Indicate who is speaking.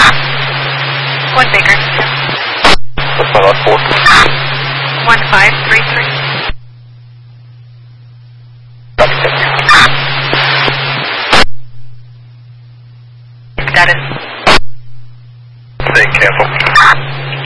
Speaker 1: One Baker.
Speaker 2: What's my last four?
Speaker 1: 1533.
Speaker 2: Status. Say cancel.